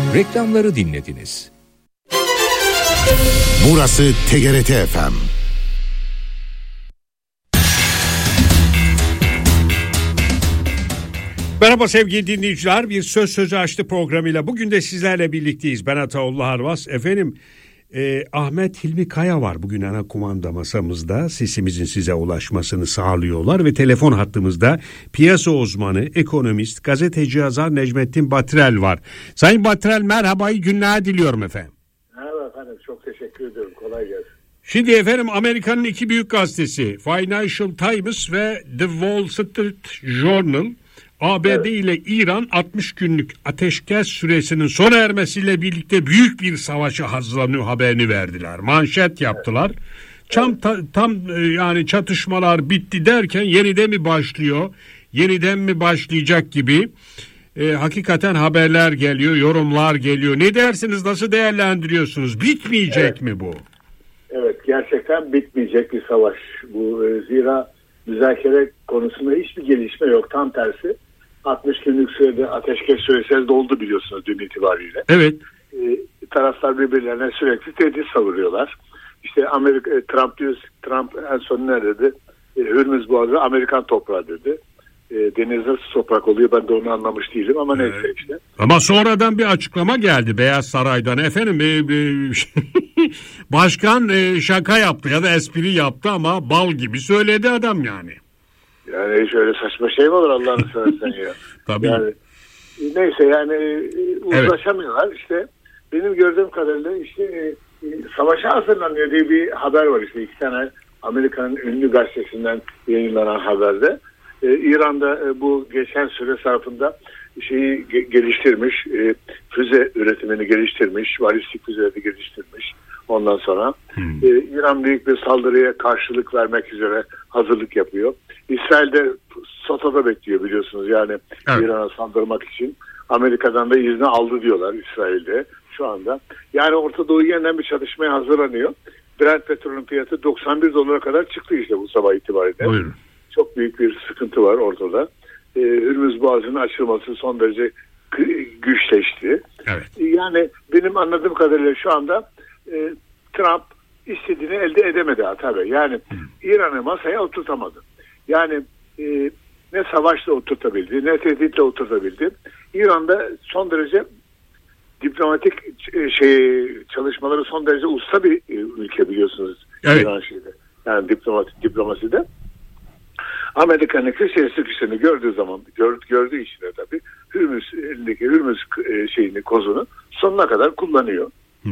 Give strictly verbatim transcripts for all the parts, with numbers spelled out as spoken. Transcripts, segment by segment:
Reklamları dinlediniz. Burası T G R T F M. Merhaba sevgili dinleyiciler, bir Söz Sözü Açtı programıyla bugün de sizlerle birlikteyiz. Ben Ataullah Harvas. Efendim e, Ahmet Hilmi Kaya var bugün ana kumanda masamızda, sesimizin size ulaşmasını sağlıyorlar ve telefon hattımızda piyasa uzmanı, ekonomist, gazeteci yazar Necmettin Batirel var. Sayın Batirel, merhaba, iyi günler diliyorum efendim. Merhaba efendim, çok teşekkür ediyorum, kolay gelsin. Şimdi efendim Amerika'nın iki büyük gazetesi Financial Times ve The Wall Street Journal A B D evet. ile İran altmış günlük ateşkes süresinin sona ermesiyle birlikte büyük bir savaşa hazırlanıyor haberini verdiler. Manşet yaptılar. Evet. Tam, ta, tam yani çatışmalar bitti derken yeniden mi başlıyor? Yeniden mi başlayacak gibi e, hakikaten haberler geliyor, yorumlar geliyor. Ne dersiniz? Nasıl değerlendiriyorsunuz? Bitmeyecek evet. mi bu? Evet, gerçekten bitmeyecek bir savaş. Bu e, zira müzakere konusunda hiçbir gelişme yok. Tam tersi. altmış günlük sürede ateşkes süresi doldu biliyorsunuz dün itibariyle. Evet. E, taraflar birbirlerine sürekli tehdit savuruyorlar. İşte Amerika, e, Trump diyor, Trump en son ne dedi? E, Hürmüz Boğazı Amerikan toprağı dedi. E, deniz nasıl toprak oluyor ben de onu anlamış değilim ama evet. neyse işte. Ama sonradan bir açıklama geldi Beyaz Saray'dan. Efendim e, e, başkan e, şaka yaptı ya da espri yaptı ama bal gibi söyledi adam yani. Yani şöyle saçma şey mi olur Allah'ını seversen ya. Tabii. Yani, neyse yani e, uzlaşamıyorlar. Evet. İşte benim gördüğüm kadarıyla işte e, savaşa hazırlanıyor diye bir haber var işte iki tane Amerika'nın ünlü gazetesinden yayınlanan haberde. Ee, İran'da e, bu geçen süre zarfında şeyi ge- geliştirmiş, e, füze üretimini geliştirmiş, balistik füzeleri geliştirmiş. Ondan sonra hmm. e, İran büyük bir saldırıya karşılık vermek üzere hazırlık yapıyor. İsrail'de SOTA'da bekliyor biliyorsunuz yani evet. İran'a saldırmak için. Amerika'dan da izni aldı diyorlar İsrail'de şu anda. Yani Orta Doğu yeniden bir çatışmaya hazırlanıyor. Brent petrolün fiyatı doksan bir dolara kadar çıktı işte bu sabah itibariyle. Buyurun. Çok büyük bir sıkıntı var ortada. Ee, Hürmüz Boğazı'nın açılması son derece güçleşti. Evet. Yani benim anladığım kadarıyla şu anda e, Trump istediğini elde edemedi tabii. Yani hmm. İran'ı masaya oturtamadı. Yani e, ne savaşla oturtabildi, ne tehditle oturtabildi. İran'da son derece diplomatik e, şey çalışmaları son derece usta bir e, ülke biliyorsunuz. Evet. İran şeyde. Yani diplomatik diplomaside. Amerika'nın köşeye sıkıştığını gördüğü zaman gör, gördüğü için de tabii Hürmüz elindeki Hürmüz e, şeyini kozunu sonuna kadar kullanıyor. e,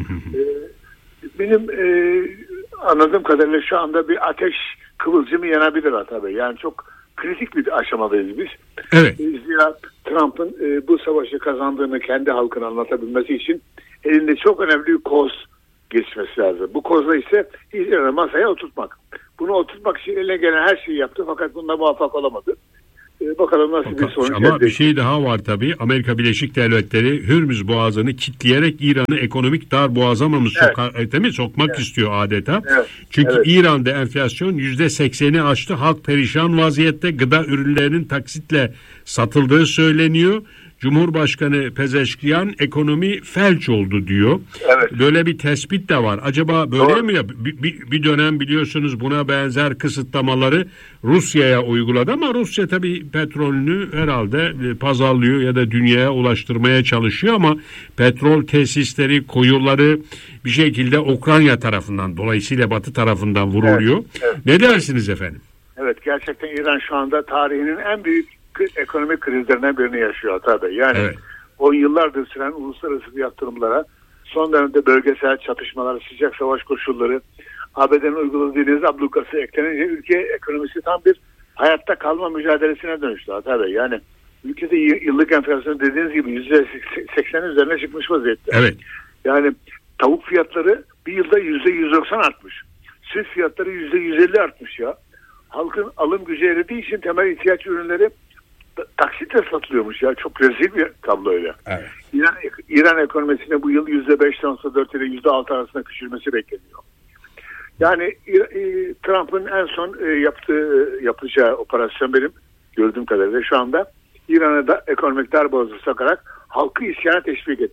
benim e, anladığım kadarıyla şu anda bir ateş kıvılcımı yanabilir tabii. Yani çok kritik bir aşamadayız biz. Evet. E, zira Trump'ın e, bu savaşı kazandığını kendi halkına anlatabilmesi için elinde çok önemli bir koz geçmesi lazım. Bu kozla ise İsrail'i masaya oturtmak. Bunu oturtmak için eline gelen her şeyi yaptı fakat bunda muvaffak olamadı. Ee, bakalım nasıl fakat, bir sonuç elde Ama bir şey daha var tabii. Amerika Birleşik Devletleri Hürmüz Boğazı'nı kilitleyerek İran'ı ekonomik dar boğaza mı evet. soka- değil mi? sokmak evet. istiyor adeta. Evet. Çünkü evet. İran'da enflasyon yüzde sekseni aştı. Halk perişan vaziyette. Gıda ürünlerinin taksitle satıldığı söyleniyor. Cumhurbaşkanı Pezeşkiyan ekonomi felç oldu diyor. Evet. Böyle bir tespit de var. Acaba böyle Doğru. mi? Bir, bir, bir dönem biliyorsunuz buna benzer kısıtlamaları Rusya'ya uyguladı ama Rusya tabii petrolünü herhalde pazarlıyor ya da dünyaya ulaştırmaya çalışıyor ama petrol tesisleri, kuyuları bir şekilde Ukrayna tarafından, dolayısıyla Batı tarafından vuruluyor. Evet. Evet. Ne dersiniz efendim? Evet, gerçekten İran şu anda tarihinin en büyük ekonomik krizlerinden birini yaşıyor tabii. Yani evet. on yıllardır süren uluslararası yatırımlara, son dönemde bölgesel çatışmalar, sıcak savaş koşulları, A B D'nin uyguladığı deniz ablukası eklenince ülke ekonomisi tam bir hayatta kalma mücadelesine dönüştü tabii. Yani ülkede yıllık enflasyon dediğiniz gibi yüzde seksenin üzerine çıkmış vaziyette. Evet. Yani tavuk fiyatları bir yılda yüzde yüz doksan artmış. Süt fiyatları yüzde yüz elli artmış ya. Halkın alım gücü eridiği için temel ihtiyaç ürünleri taksitle satılıyormuş ya. Çok rezil bir tablo öyle. Evet. İran, İran ekonomisine bu yıl yüzde beş nokta dört ile yüzde altı arasında küçülmesi bekleniyor. Yani e, Trump'ın en son e, yaptığı yapacağı operasyon benim gördüğüm kadarıyla şu anda İran'a da ekonomik darboğazı sokarak halkı isyana teşvik etmek.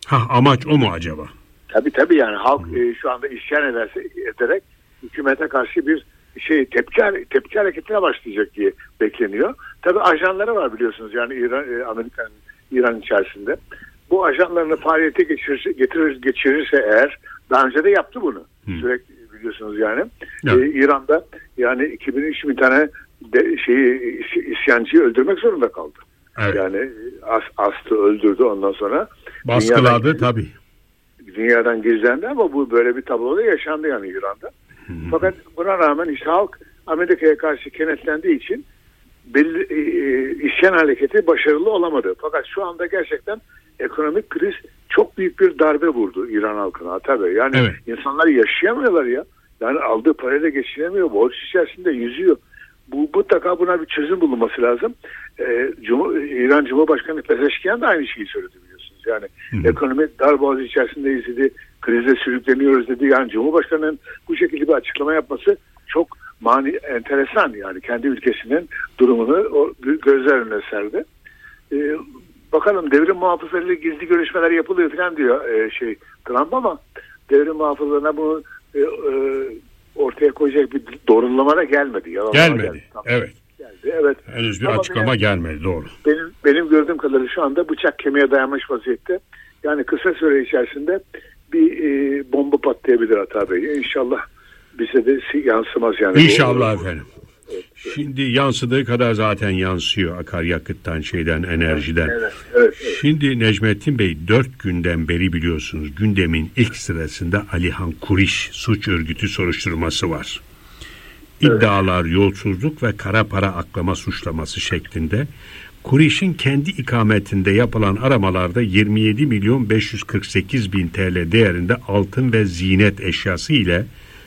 Ha, amaç o mu acaba? Tabii tabii yani halk e, şu anda isyan ederse, ederek hükümete karşı bir şey tepki tepki hareketine başlayacak diye bekleniyor. Tabii ajanları var biliyorsunuz yani İran, e, Amerika'nın İran içerisinde. Bu ajanlarını faaliyete geçirirse, getirir, geçirirse eğer, daha önce de yaptı bunu. Hmm. Sürekli biliyorsunuz yani. Evet. Ee, İran'da yani iki bin üç bin tane de, şeyi isyancıyı öldürmek zorunda kaldı. Evet. Yani as, astı, öldürdü, ondan sonra baskıladı tabii. Dünyadan gizlendi ama bu böyle bir tabloda yaşandı yani İran'da. Hmm. Fakat buna rağmen işte halk Amerika'ya karşı kenetlendiği için belli e, isyan hareketi başarılı olamadı. Fakat şu anda gerçekten ekonomik kriz çok büyük bir darbe vurdu İran halkına tabii. Yani evet. insanlar yaşayamıyorlar ya. Yani aldığı parayla geçinemiyor. Borç içerisinde yüzüyor. Bu mutlaka buna bir çözüm bulunması lazım. Ee, Cumhur, İran Cumhurbaşkanı Pezeşkiyan da aynı şeyi söyledi biliyorsunuz. Yani hı hı. ekonomi darboğazı içerisindeyiz dedi. Krize sürükleniyoruz dedi. Yani Cumhurbaşkanı'nın bu şekilde bir açıklama yapması çok mani, enteresan. Yani kendi ülkesinin durumunu o gözler önüne serdi. Ee, bakalım devrim muhafızlarıyla gizli görüşmeler yapılıyor falan diyor e, şey Trump ama devrim muhafızlarına bunu e, e, ortaya koyacak bir doğrulama da gelmedi. Gelmedi. gelmedi. Tamam. Evet. Geldi. Evet. Henüz bir ama açıklama benim, gelmedi. Doğru. Benim benim gördüğüm kadarıyla şu anda bıçak kemiğe dayanmış vaziyette. Yani kısa süre içerisinde bir e, bomba patlayabilir Ata Bey. İnşallah bize de yansımaz yani. İnşallah efendim. Evet, evet. Şimdi yansıdığı kadar zaten yansıyor akaryakıttan, şeyden, enerjiden. Evet, evet, evet. Şimdi Necmettin Bey, dört günden beri biliyorsunuz gündemin ilk sırasında Alihan Kuriş suç örgütü soruşturması var. İddialar evet. yolsuzluk ve kara para aklama suçlaması şeklinde. Kuriş'in kendi ikametinde yapılan aramalarda yirmi yedi milyon beş yüz kırk sekiz bin T L değerinde altın ve ziynet eşyası ile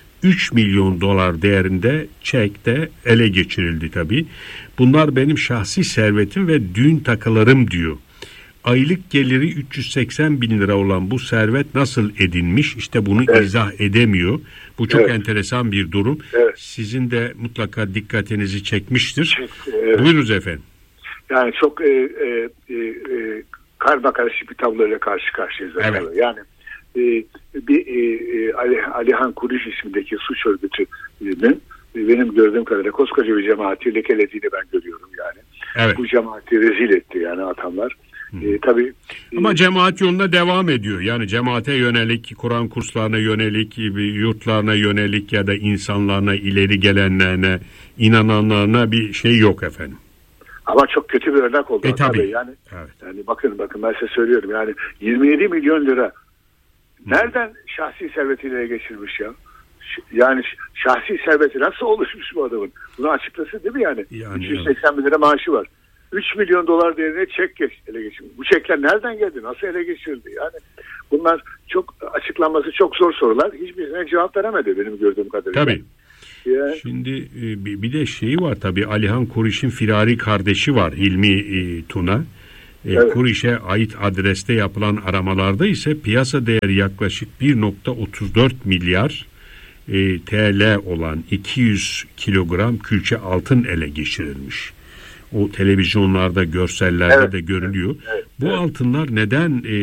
üç milyon dolar değerinde çek de ele geçirildi tabii. Bunlar benim şahsi servetim ve düğün takılarım diyor. Aylık geliri üç yüz seksen bin lira olan bu servet nasıl edinmiş? İşte bunu evet. izah edemiyor. Bu çok evet. enteresan bir durum. Evet. Sizin de mutlaka dikkatinizi çekmiştir. Evet. Buyurunuz efendim. Yani çok e, e, e, karma karışık bir tabloyla karşı karşıyayız. Evet. Yani e, bir e, Ali, Alihan Kuriş ismindeki suç örgütünün benim gördüğüm kadarıyla koskoca bir cemaati lekelediğini ben görüyorum yani. Evet. Bu cemaati rezil etti yani adamlar. E, tabii. Ama e, cemaat yoluna devam ediyor. Yani cemaate yönelik, Kur'an kurslarına yönelik, yurtlarına yönelik ya da insanlarına, ileri gelenlerine, inananlarına bir şey yok efendim. Ama çok kötü bir örnek oldu. E, tabii. tabii. Yani, evet. yani bakın bakın ben size söylüyorum yani yirmi yedi milyon lira nereden şahsi servetiyle geçirmiş ya? Yani şahsi serveti nasıl oluşmuş bu adamın? Bunu açıklasın değil mi yani? yani üç yüz seksen bin lira maaşı var. üç milyon dolar değerine çek geç, ele geçirdi. Bu çekler nereden geldi? Nasıl ele geçirildi? Yani bunlar çok açıklanması çok zor sorular. Hiçbirine cevap veremedi benim gördüğüm kadarıyla. Tabii. Yani. Şimdi bir de şeyi var tabii, Alihan Kuriş'in firari kardeşi var, Hilmi Tuna. Evet. Kuriş'e ait adreste yapılan aramalarda ise piyasa değeri yaklaşık bir virgül otuz dört milyar e, T L olan iki yüz kilogram külçe altın ele geçirilmiş. O televizyonlarda, görsellerde evet. de görülüyor. Evet. Bu evet. altınlar neden e,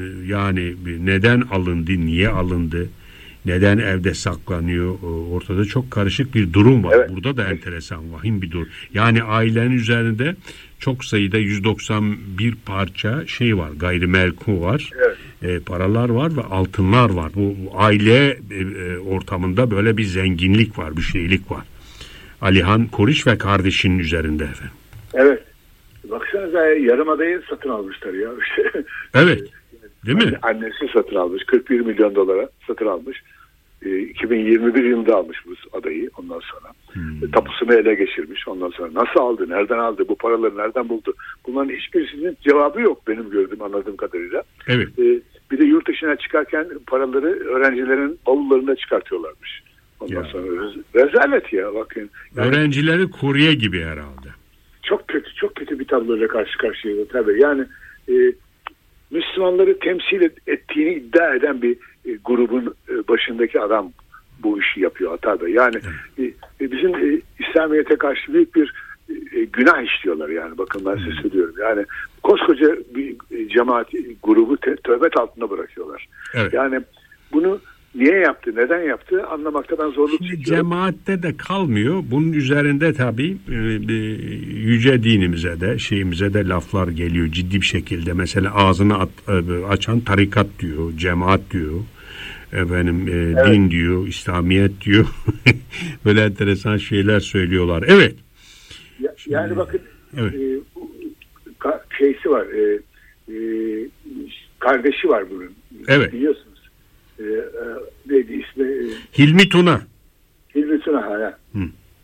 yani neden alındı, niye alındı, neden evde saklanıyor? Ortada çok karışık bir durum var. Evet. Burada da enteresan, vahim bir durum. Yani ailenin üzerinde çok sayıda yüz doksan bir parça şey var, gayrimenkul var, evet. e, paralar var ve altınlar var. Bu aile e, ortamında böyle bir zenginlik var, bir şeylik var. Alihan Kuriş ve kardeşinin üzerinde efendim. Evet. Baksanıza Yarımada'yı satın almışlar ya. Evet. Değil mi? Annesi satın almış. kırk bir milyon dolara satın almış. E, iki bin yirmi bir yılında almış bu adayı ondan sonra. Hmm. Tapusunu ele geçirmiş ondan sonra. Nasıl aldı? Nereden aldı? Bu paraları nereden buldu? Bunların hiçbirisinin cevabı yok benim gördüğüm, anladığım kadarıyla. Evet. E, bir de yurt dışına çıkarken paraları öğrencilerin bavullarında çıkartıyorlarmış. Ondan ya. sonra rezalet ya bakın. Yani, öğrencileri kurye gibi herhalde. Çok kötü, çok kötü bir tabloyla karşı karşıyayız tabii. Yani e, Müslümanları temsil ettiğini iddia eden bir e, grubun e, başındaki adam bu işi yapıyor Ata Bey. Yani e, e, bizim e, İslamiyet'e karşı büyük bir e, günah işliyorlar yani. Bakın ben size söylüyorum. Yani koskoca bir cemaat grubu te, tövbe altında bırakıyorlar. Evet. Yani bunu niye yaptı, neden yaptı anlamakta ben zorluk Şimdi çekiyorum. Cemaatte de kalmıyor. Bunun üzerinde tabii e, yüce dinimize de şeyimize de laflar geliyor ciddi bir şekilde. Mesela ağzını at, e, açan tarikat diyor, cemaat diyor. Efendim e, evet. Din diyor, İslamiyet diyor. Böyle enteresan şeyler söylüyorlar. Evet. Ya, yani bakın evet. e, ka, şeysi var. E, e, kardeşi var bunun. Evet. Biliyorsunuz. E, e, neydi ismi? E, Hilmi Tuna. Hilmi Tuna ha. Hı.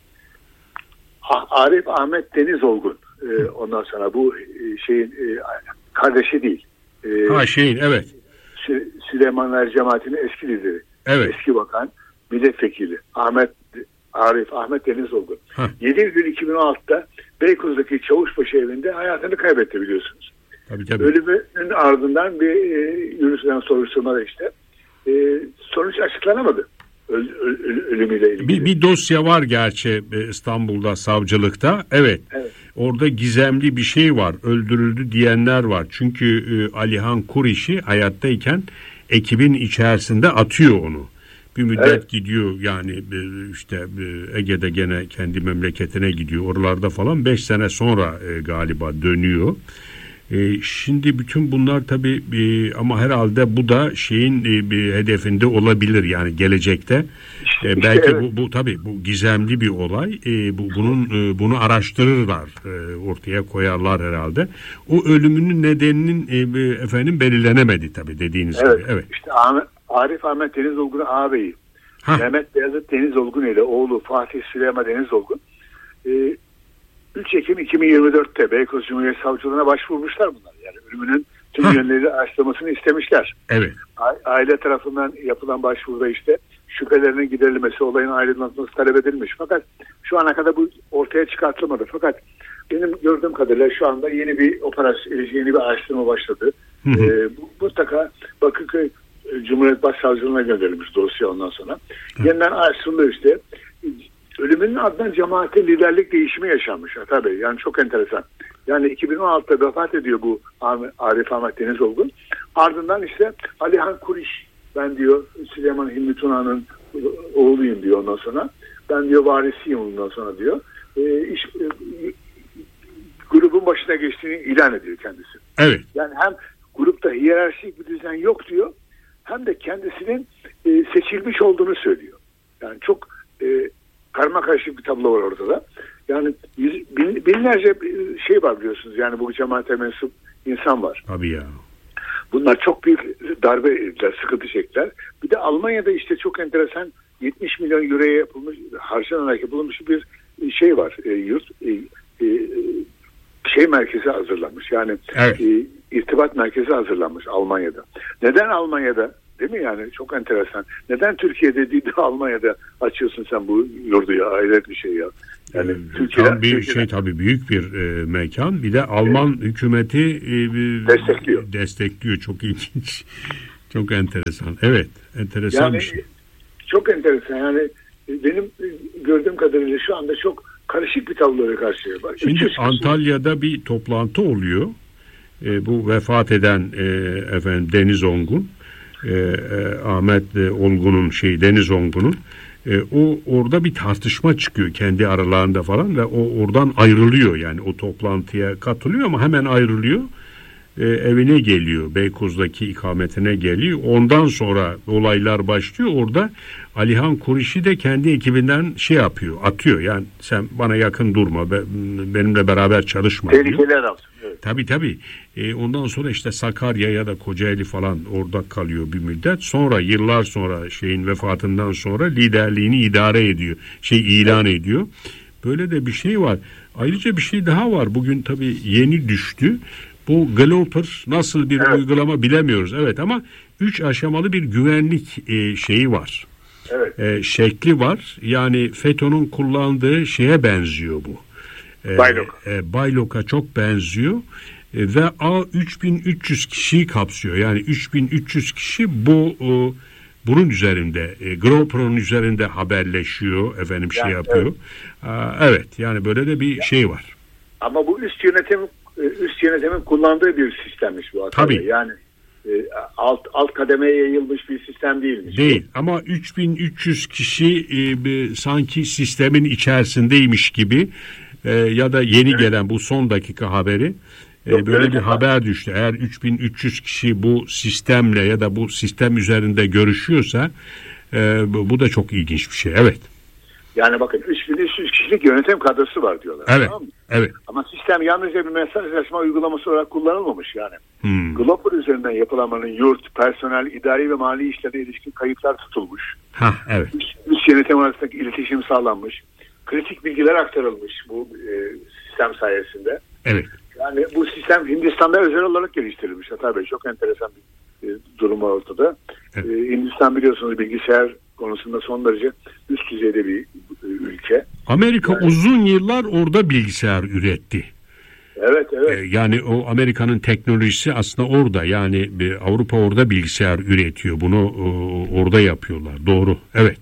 Arif Ahmet Deniz Olgun. E, ondan sonra bu e, şeyin e, kardeşi değil. E, ha şeyin evet. Süleymanlar Cemaati'nin eski lideri. Evet. Eski bakan, milletvekili Ahmet Arif Ahmet Deniz Olgun. yedi Eylül iki bin on altıda Beykoz'daki Çavuşbaşı evinde hayatını kaybetti biliyorsunuz. Tabii, tabii. Ölümünün ardından bir e, yürütülen soruşturmada işte e, sonuç açıklanamadı. Öl, öl, ölümüyle ilgili. Bir, bir dosya var gerçi İstanbul'da savcılıkta. Evet. evet. Orada gizemli bir şey var. Öldürüldü diyenler var. Çünkü e, Alihan Kurişi hayattayken ekibin içerisinde atıyor onu. Bir müddet evet. gidiyor yani e, işte e, Ege'de gene kendi memleketine gidiyor. Oralarda falan beş sene sonra e, galiba dönüyor. E, şimdi bütün bunlar tabii e, ama herhalde bu da şeyin e, bir hedefinde olabilir yani gelecekte. İşte, e, belki işte, evet. bu, bu tabii bu gizemli bir olay. E, bu bunun e, bunu araştırırlar, e, ortaya koyarlar herhalde. O ölümünün nedeninin e, efendim belirlenemedi tabii dediğiniz evet. gibi. Evet. İşte Ahmet, Arif Ahmet Deniz Olgun'un ağabeyi. Ha. Mehmet Beyazıt Deniz Olgun ile oğlu Fatih Süleyman Deniz Olgun. E, üç Ekim iki bin yirmi dörtte Beykoz Cumhuriyet Savcılığına başvurmuşlar bunlar. Yani ölümünün tüm yönleri araştırmasını istemişler. Evet. A- aile tarafından yapılan başvuruda işte şüphelerinin giderilmesi, olayın aydınlatılması talep edilmiş. Fakat şu ana kadar bu ortaya çıkartılmadı. Fakat benim gördüğüm kadarıyla şu anda yeni bir operasyon, yeni bir araştırma başladı. Hı hı. Ee, bu, mutlaka Bakırköy Cumhuriyet Başsavcılığına gönderilmiş dosya ondan sonra. Hı. Yeniden araştırılıyor işte. Ölümünün ardından cemaate liderlik değişimi yaşanmış Ata Bey. Yani çok enteresan. Yani iki bin on altıda vefat ediyor bu Arif Ahmet Deniz Olgun. Ardından işte Alihan Kuriş, ben diyor Süleyman Hilmi Tuna'nın oğluyum diyor ondan sonra. Ben diyor varisiyim ondan sonra diyor. E, iş, e, grubun başına geçtiğini ilan ediyor kendisi. Evet. Yani hem grupta hiyerarşik bir düzen yok diyor. Hem de kendisinin e, seçilmiş olduğunu söylüyor. Yani çok e, karmakarışık bir tablo var ortada. Yani yüz, bin, binlerce şey var biliyorsunuz. Yani bu cemaate mensup insan var. Tabii ya. Bunlar çok büyük darbe ettiler, sıkıntı çektiler. Bir de Almanya'da işte çok enteresan yetmiş milyon euroya yapılmış, harcanarak yapılmış bir şey var. E, yurt e, e, şey merkezi hazırlanmış. Yani evet. e, irtibat merkezi hazırlanmış Almanya'da. Neden Almanya'da? Değil mi yani? Çok enteresan. Neden Türkiye'de değil de Almanya'da açıyorsun sen bu yurdu ya? Hayret bir şey ya. Yani ee, Türkiye'de bir Türkiye'de... şey tabii büyük bir e, mekan. Bir de Alman evet. hükümeti e, destekliyor. Destekliyor. Çok ilginç. Çok enteresan. Evet. Enteresan yani, bir şey. Çok enteresan. Yani benim gördüğüm kadarıyla şu anda çok karışık bir tabloya karşıya var. Şimdi Antalya'da bir toplantı oluyor. E, bu vefat eden e, efendim Deniz Olgun. E, e, Ahmet e, Olgun'un şey Deniz Olgun'un e, o orada bir tartışma çıkıyor kendi aralarında falan ve o oradan ayrılıyor yani o toplantıya katılıyor ama hemen ayrılıyor e, evine geliyor Beykoz'daki ikametine geliyor ondan sonra olaylar başlıyor orada Alihan Kurişi de kendi ekibinden şey yapıyor atıyor yani sen bana yakın durma be, benimle beraber çalışma diyor. Tehlikeli adam. Evet. Tabii tabii. E, ondan sonra işte Sakarya ya da Kocaeli falan orada kalıyor bir müddet. Sonra yıllar sonra şeyin vefatından sonra liderliğini idare ediyor. Şey ilan evet. ediyor. Böyle de bir şey var. Ayrıca bir şey daha var. Bugün tabii yeni düştü. Bu Galloper nasıl bir evet. uygulama bilemiyoruz. Evet ama üç aşamalı bir güvenlik e, şeyi var. Evet. E, şekli var. Yani FETÖ'nün kullandığı şeye benziyor bu. Baylok. E, Baylok'a çok benziyor e, ve A üç bin üç yüz kişiyi kapsıyor. Yani üç bin üç yüz kişi bu e, bunun üzerinde e, GoPro'nun üzerinde haberleşiyor, efendim şey yani, yapıyor. Evet. Aa, evet yani böyle de bir şey var. Ama bu üst yönetim üst yönetimin kullandığı bir sistemmiş bu. Tabii. Yani e, alt alt kademeye yayılmış bir sistem değilmiş. Değil bu. Ama üç bin üç yüz kişi e, bir, sanki sistemin içerisindeymiş gibi e, ya da yeni evet. gelen bu son dakika haberi e, Yok, böyle bir haber düştü. Eğer üç bin üç yüz kişi bu sistemle ya da bu sistem üzerinde görüşüyorsa e, bu, bu da çok ilginç bir şey. Evet. Yani bakın üç bin üç yüz kişilik yönetim kadrosu var diyorlar. Evet. Tamam mı? Evet. Ama sistem yalnızca bir mesajlaşma uygulaması olarak kullanılmamış yani. Hmm. GoPro üzerinden yapılanmanın yurt, personel, idari ve mali işlerine ilişkin kayıtlar tutulmuş. Ha, evet. Üst, üst yönetim arasındaki iletişim sağlanmış. Kritik bilgiler aktarılmış bu e, sistem sayesinde. Evet. Yani bu sistem Hindistan'da özel olarak geliştirilmiş. Tabii çok enteresan bir e, durum var ortada. Evet. E, Hindistan biliyorsunuz bilgisayar konusunda son derece üst düzeyde bir e, ülke. Amerika yani, uzun yıllar orada bilgisayar üretti. Evet, evet. Ee, yani o Amerika'nın teknolojisi aslında orada. Yani e, Avrupa orada bilgisayar üretiyor. Bunu e, orada yapıyorlar. Doğru. Evet.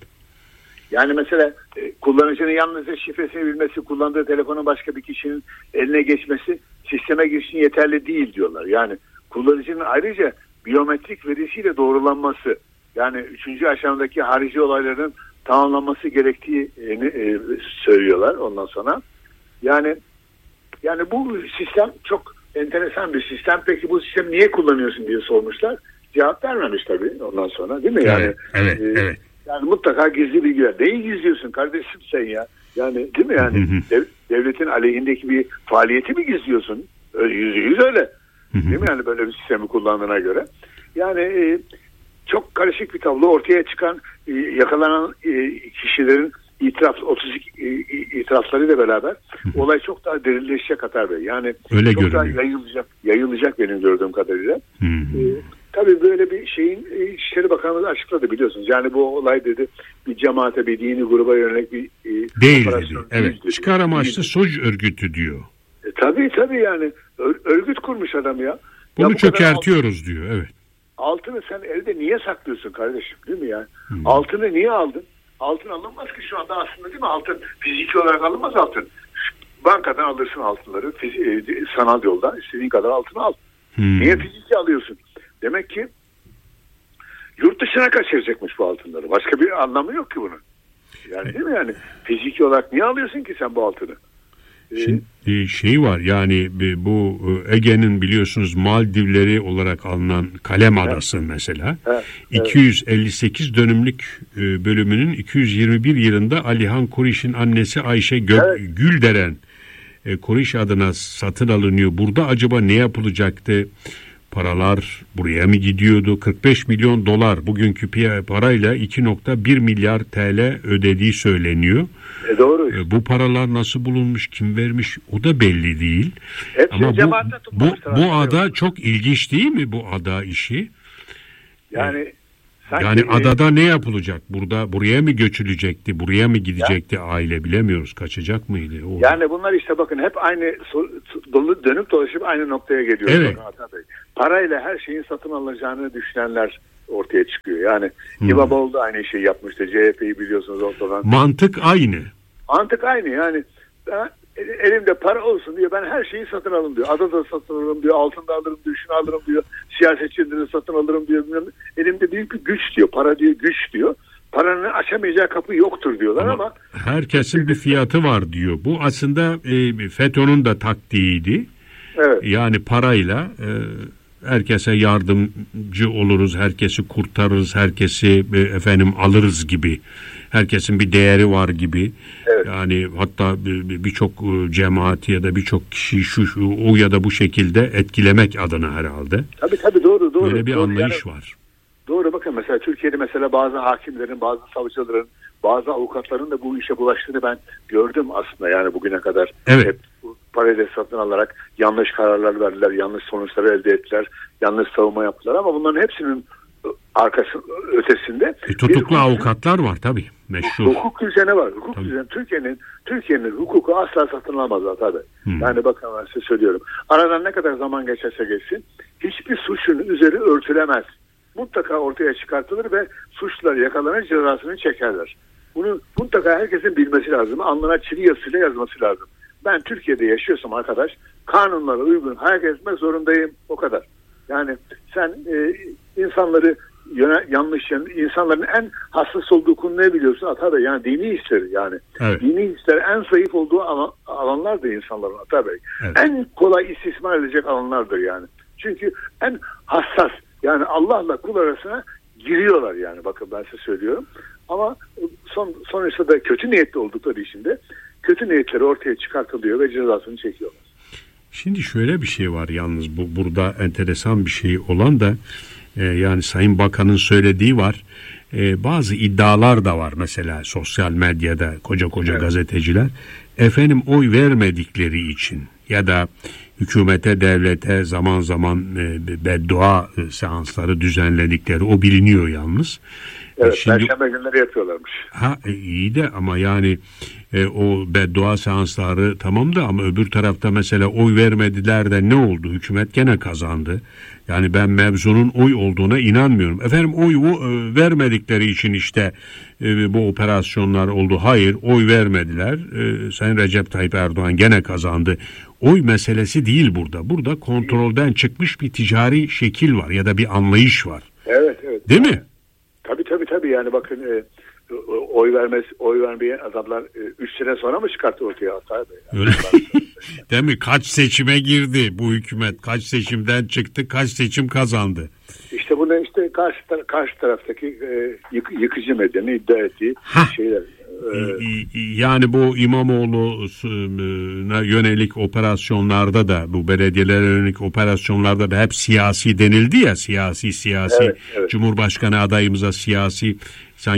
Yani mesela e, kullanıcının yalnızca şifresini bilmesi, kullandığı telefonun başka bir kişinin eline geçmesi sisteme girişin yeterli değil diyorlar. Yani kullanıcının ayrıca biyometrik verisiyle doğrulanması, yani üçüncü aşamadaki harici olayların tamamlanması gerektiğini e, söylüyorlar ondan sonra. Yani yani bu sistem çok enteresan bir sistem. Peki bu sistemi niye kullanıyorsun diye sormuşlar. Cevap vermemiş tabii ondan sonra, değil mi? Yani evet, evet, e, evet. Yani mutlaka gizli bilgiler. Neyi gizliyorsun kardeşim sen ya? Yani değil mi yani? Dev, devletin aleyhindeki bir faaliyeti mi gizliyorsun? Yüzde yüz öyle. Değil mi yani böyle bir sistemi kullandığına göre? Yani e, çok karışık bir tablo ortaya çıkan e, yakalanan e, kişilerin itiraf otuz iki e, itiraflarıyla beraber olay çok daha derinleşecek Atar Bey. Yani öyle çok görünüyor. daha yayılacak, yayılacak benim gördüğüm kadarıyla. E, tabii böyle bir şeyin e, İçişleri Bakanlığı açıkladı biliyorsunuz. Yani bu olay dedi bir cemaate, bir dini gruba yönelik bir e, değil dedi. Evet. Dedi. Çıkar amaçlı SOJ örgütü diyor. E, tabii tabii yani Ör, örgüt kurmuş adam ya. Bunu ya bu çökertiyoruz altın, diyor. Evet. Altını sen elde niye saklıyorsun kardeşim, değil mi ya? Hmm. Altını niye aldın? Altın alınmaz ki şu anda aslında, değil mi? Altın fiziki olarak alınmaz altın. Bankadan alırsın altınları fiz- sanal yoldan istediğin kadar altını al. Hmm. Niye fiziki alıyorsun? Demek ki yurt dışına kaçıracakmış bu altınları. Başka bir anlamı yok ki bunun. Yani değil mi yani? Fiziki olarak niye alıyorsun ki sen bu altını? Şimdi şey var yani bu Ege'nin biliyorsunuz Maldivleri olarak alınan Kalem Adası evet. mesela evet. iki yüz elli sekiz dönümlük bölümünün iki yüz yirmi bir yılında Alihan Kuriş'in annesi Ayşe Gö- evet. Gülderen Kuriş adına satın alınıyor. Burada acaba ne yapılacaktı? Paralar buraya mı gidiyordu? kırk beş milyon dolar bugünkü parayla iki nokta bir milyar T L ödediği söyleniyor. E doğru. E, bu paralar nasıl bulunmuş, kim vermiş o da belli değil. Hepsini ama bu bu, bu ada çok ilginç değil mi bu ada işi? Yani sanki, yani adada ne yapılacak? Burada buraya mı göçülecekti? Buraya mı gidecekti ya, aile bilemiyoruz. Kaçacak mıydı? O yani bunlar işte bakın hep aynı dönüp dolaşıp aynı noktaya geliyor. Evet. Parayla her şeyin satın alınacağını düşünenler ortaya çıkıyor. Yani hmm. İmamoğlu da aynı şeyi yapmıştı. C H P'yi biliyorsunuz ortadan. Mantık aynı. Mantık aynı yani. Ben, elimde para olsun diyor. Ben her şeyi satın alırım diyor. Adada satın alırım diyor. Altında alırım diyor. Şunu alırım diyor. Siyasetçileri satın alırım diyor. Elimde büyük bir güç diyor. Para diyor, güç diyor. Paranın açamayacağı kapı yoktur diyorlar ama, ama herkesin bir fiyatı var diyor. Bu aslında e, FETÖ'nün de taktiğiydi. Evet. Yani parayla e, herkese yardımcı oluruz, herkesi kurtarırız, herkesi e, efendim alırız gibi. Herkesin bir değeri var gibi. Evet. Yani hatta birçok cemaat ya da birçok kişi şu, şu o ya da bu şekilde etkilemek adına herhalde. Tabii tabii doğru doğru. Böyle bir doğru, anlayış yani, var. Doğru bakın mesela Türkiye'de mesela bazı hakimlerin, bazı savcıların, bazı avukatların da bu işe bulaştığını ben gördüm aslında yani bugüne kadar. Evet. Hep parayla satın alarak yanlış kararlar verdiler, yanlış sonuçları elde ettiler, yanlış savunma yaptılar ama bunların hepsinin arkası ötesinde e, tutuklu avukatlar var tabii. Meşhur. Hukuk düzeni var. Hukuk düzeni Türkiye'nin Türkiye'nin hukuku asla satın alamazlar tabii. Hmm. Yani bakın ben size söylüyorum. Aradan ne kadar zaman geçerse geçsin hiçbir suçun üzeri örtülemez. mutlaka ortaya çıkartılır ve suçlular yakalanır, cezasını çekerler. Bunu mutlaka herkesin bilmesi lazım. Alnına çivi yazısıyla yazması lazım. Ben Türkiye'de yaşıyorsam arkadaş, kanunlara uygun hareket etmek zorundayım. O kadar. Yani sen e, insanları yöne, yanlış, yani insanların en hassas olduğu konu ne biliyorsun Ata Bey? Yani dini hisler yani. Evet. Dini hisler en zayıf olduğu alan, alanlardır insanların Ata Bey. Evet. En kolay istismar edecek alanlardır yani. Çünkü en hassas, yani Allah'la kul arasına giriyorlar yani, bakın ben size söylüyorum. Ama son, sonuçta da kötü niyetli oldukları için de kötü niyetleri ortaya çıkartılıyor ve cezasını çekiyorlar. Şimdi şöyle bir şey var yalnız, bu burada enteresan bir şey olan da e, yani Sayın Bakan'ın söylediği var. E, bazı iddialar da var mesela sosyal medyada, koca koca evet. gazeteciler efendim oy vermedikleri için ya da hükümete, devlete zaman zaman e, beddua e, seansları düzenledikleri o biliniyor yalnız. Evet, Şimdi, Perşembe günleri yapıyorlarmış. Ha e, iyi de ama yani e, o beddua seansları tamam da ama öbür tarafta mesela oy vermediler de ne oldu? Hükümet gene kazandı. Yani ben mevzunun oy olduğuna inanmıyorum. Efendim oy e, vermedikleri için işte e, bu operasyonlar oldu. Hayır, oy vermediler. E, Sayın Recep Tayyip Erdoğan gene kazandı. Oy meselesi değil burada. Burada kontrolden çıkmış bir ticari şekil var ya da bir anlayış var. Evet, evet. Değil mi? Tabii tabii tabii yani bakın e, oy vermez oy vermeyen adamlar üç e, sene sonra mı çıkarttı ortaya Hatay Bey? Yani. Öyle. Değil mi? Kaç seçime girdi bu hükümet? Kaç seçimden çıktı? Kaç seçim kazandı? İşte bunu işte karşı karşı taraftaki e, yık, yıkıcı medyanın iddia ettiği Hah. şeyler. Yani bu İmamoğlu'na yönelik operasyonlarda da, bu belediyelere yönelik operasyonlarda da hep siyasi denildi ya, siyasi siyasi, evet, evet. Cumhurbaşkanı adayımıza siyasi